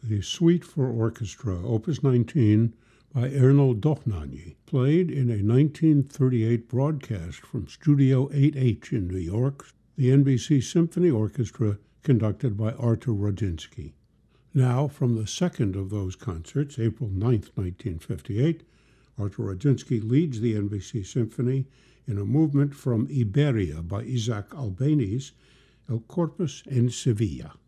the Suite for Orchestra, Opus 19, by Ernal Dochnany, played in a 1938 broadcast from Studio 8H in New York, the NBC Symphony Orchestra, conducted by Artur Radzinsky. Now, from the second of those concerts, April 9, 1958, Artur Radzinsky leads the NBC Symphony in a movement from Iberia by Isaac Albéniz, El Corpus en Sevilla.